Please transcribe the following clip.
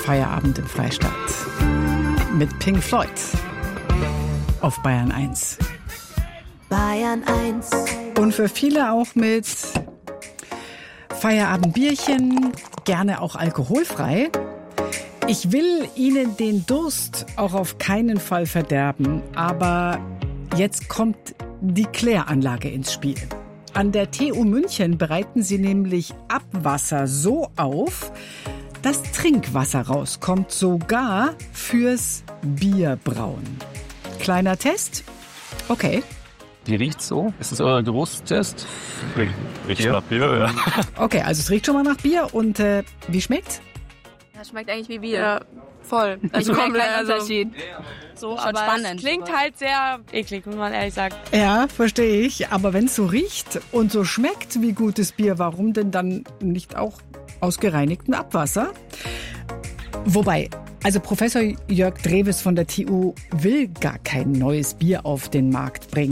Feierabend im Freistaat mit Pink Floyd auf Bayern 1. Bayern 1. Und für viele auch mit Feierabendbierchen, gerne auch alkoholfrei. Ich will Ihnen den Durst auch auf keinen Fall verderben, aber jetzt kommt die Kläranlage ins Spiel. An der TU München bereiten sie nämlich Abwasser so auf, dass Trinkwasser rauskommt, sogar fürs Bierbrauen. Kleiner Test? Okay. Wie riecht's so? Ist das euer Geruchstest? Riecht nach Bier, ja. Okay, also es riecht schon mal nach Bier. Und wie schmeckt's? Das schmeckt eigentlich wie Bier. Ja, voll. Also Ich merke komplett, keinen Unterschied. so, Schon aber spannend. es klingt halt sehr eklig, muss man ehrlich sagen. Ja, verstehe ich. Aber wenn es so riecht und so schmeckt wie gutes Bier, warum denn dann nicht auch aus gereinigtem Abwasser? Wobei, also Professor Jörg Drewes von der TU will gar kein neues Bier auf den Markt bringen.